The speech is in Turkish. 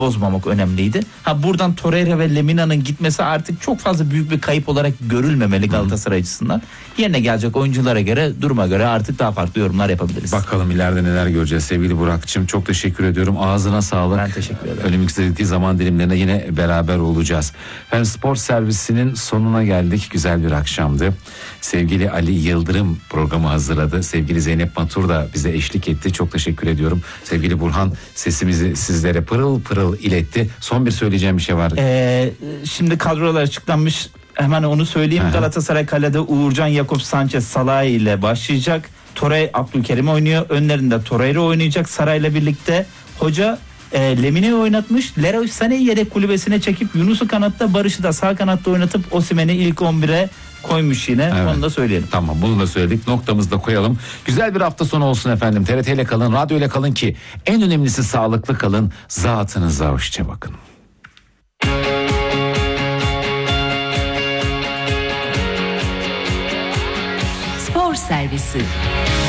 bozmamak önemliydi. Buradan Torreira ve Lemina'nın gitmesi artık çok fazla büyük bir kayıp olarak görülmemeli Galatasaray açısından. Yerine gelecek oyunculara göre, duruma göre artık daha farklı yorumlar yapabiliriz. Bakalım ileride neler göreceğiz sevgili Burak'cığım. Çok teşekkür ediyorum. Ağzına sağlık. Ben teşekkür ederim. Önümüzdeki zaman dilimlerinde yine beraber olacağız. Efendim, spor servisinin sonuna geldik. Güzel bir akşamdı. Sevgili Ali Yıldırım programı hazırladı. Sevgili Zeynep Matur da bize eşlik etti. Çok teşekkür ediyorum. Sevgili Burhan sesimizi sizlere pırıl pırıl iletti. Son bir söyleyeceğim bir şey var. Şimdi kadrolar açıklanmış. Hemen onu söyleyeyim. Aha. Galatasaray kalede Uğurcan, Yakup, Sanchez, Salah ile başlayacak. Torreira, Abdülkerim oynuyor. Önlerinde Torreira oynayacak. Saray'la birlikte hoca Lemine'yi oynatmış. Leroy Sané'yi yedek kulübesine çekip Yunus'u kanatta, Barış'ı da sağ kanatta oynatıp Osimhen'i ilk 11'e koymuş yine. Evet. Onu da söyleyelim. Tamam, bunu da söyledik. Noktamızı da koyalım. Güzel bir hafta sonu olsun efendim. TRT ile kalın, radyo ile kalın ki en önemlisi sağlıklı kalın. Zatınıza hoşça bakın. Spor servisi.